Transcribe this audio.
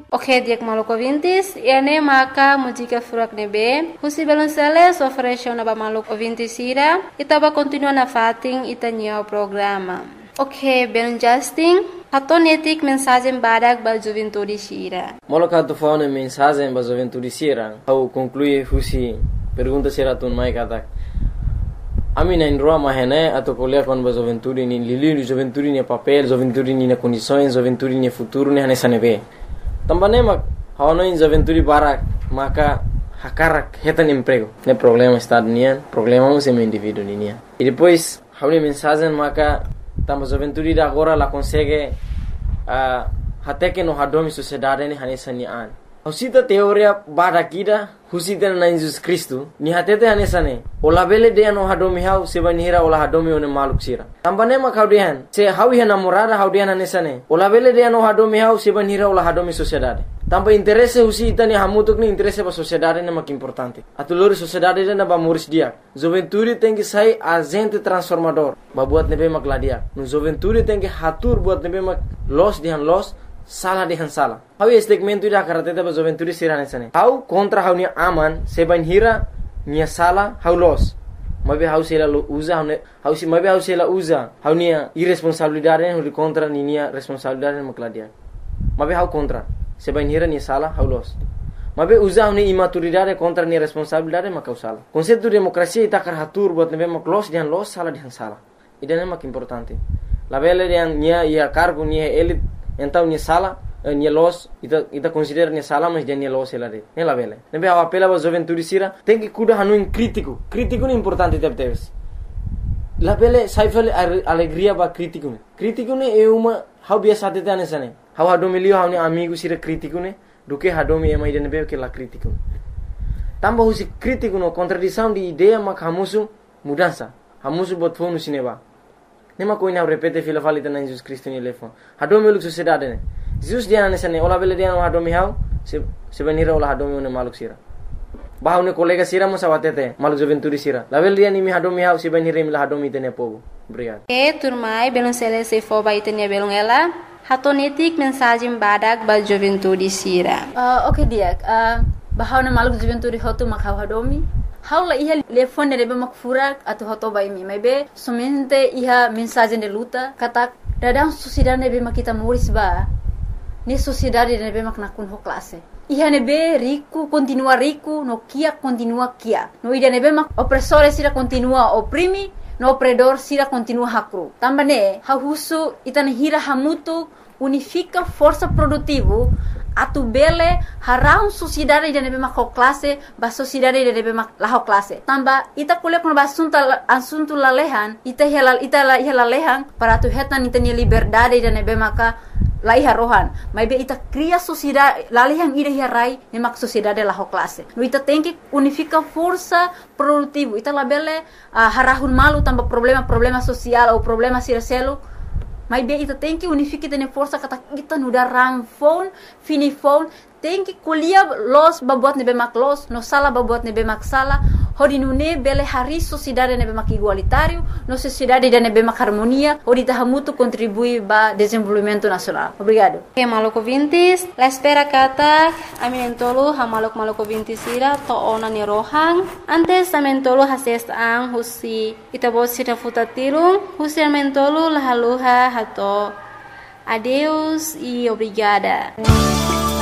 Ok, diak maluco ouvintes, ene maka música furak nebe, husi balonceles oferece na ba maluco ouvintes ira, itaba continua na fating itanyo programa. Ok, ben Justin, hatonetik mensagem badak ba juventude sira. Moloka tu faune mensagem ba juventude sira, au conclui husi pergunta sira tun mai katak. Ami na indroa mahene atau kuliah kon ba juventude ni lili juventude ni papel, juventude ni na condições, juventude ni futuro ni hanesa nebe. Tambane mak hawana in juventude barak maka hakarak hetan emprego. Ne problema estado nian, problema um semi indivíduo nian. E depois hauni mensagem maka tamba juventude da agora la consegue até que no hadomi sociedade ni hanesa ni an. Husita teoria barakida husita na Jesus Cristo ni hatete hanesa ne. Ola bele de no hadomi hau sebanira ola hadomi one maluk sira. Tambane mak haudian se hawi namorada haudian hanesa ne. Ola bele de no hadomi hau sebanira ola hadomi sociedade. Tamba interesse husita ni hamutuk ni interesse ba sociedade ne mak importante. Atulori sociedade na ba muris dia. Juventude tem que sair agente transformador. Ba buat nebe mak ladia. No juventude tem que hatur buat nebe mak los dihan los salah dihan salah. Hau segmento ida karateta ba juventude sirane sane. Hau kontra hau ni aman seban hira nia salah hau los. Mabe hau sela usa hau si mabe hau sela usa hau nia irresponsabilidade hau contra ni nia responsabilidade mak ladia. Mabe hau kontra seban hira nia salah hau los. Mabe usa hau ni imaturidade contra nia responsabilidade mak hau salah. Konsep demokrasia ita kar hatur buat nebe mak los dihan los salah dihan salah. Idane mak importante. La vele dihan nia ia cargo nia elit então nia sala nia los ita considera nia sala mas dia nia los ela de ela vele nebe a apela ba juventude sira tem que cuidar hanu in crítico é importante teves la vele saifale alegria ba crítico ne é uma hau biasa tete anesane hau hadomilio hau ni amigo sira crítico ne do que hadomi ema ida nebe que la crítico tamba husi crítico no contradição de ideia mak hamusu mudança hamusu bot fonu sineba. Nema koina repete fila falita na Jesus Cristo ni lefo. Hadomi uluk sociedade ne. Jesus dia na sane ola bele dia no hadomi hau se benira ola hadomi one maluk sira. Bahau ne kolega sira mo sawatete maluk juventude sira. La bele dia ni mi hadomi hau se benira mi la hadomi tene povo. Obrigado. Turmai belum selesai fo ba itenia belum ela. Hatonetik mensagem badak ba juventude sira. Okay diak. Bahau na maluk juventude hotu mak hau hadomi. Haula iha telefone de mak furak atau hoto bai mi maybe somente iha mensagem de luta kata dadang sociedade be mak kita muris ba ni sociedade de be mak nakun ho classe iha ne be rico continua rico no kia continua kia no ida ne be mak opressore sira continua oprimi no opredor sira continua hakru tambane ha husu itane hira hamutu unifica força produtivo atu bele harau sociedade de nebe mak classe ba sociedade de nebe mak la classe tamba ita kuliah kon asunto lalehan ita lalehan para tu hetan ita ni liberdade de nebe maka laiha rohan maybe ita cria sociedade lalehan ida hirai ne mak sociedade la classe no ita tem que unifica força produtivo ita labele harahun malu tamba problema social ou problema siraselo mas bem ita tem que unificar tene força kata kita nuda rang phone fini phone tem que kuliah los babuat nebe mak los no sala babuat nebe mak sala hodi nune bele hari sociedade nebe mak igualitário no sociedade de nebe mak harmonia hodi tahamutu contribui ba desenvolvimento nacional. Obrigado. Okay, maluco vintis la espera kata aminentolo ha maluco vintis ira to ona ni rohang antes amentolo hases ang husi itabot sita futatilung husi amentolo la haluha hato adeus e obrigada.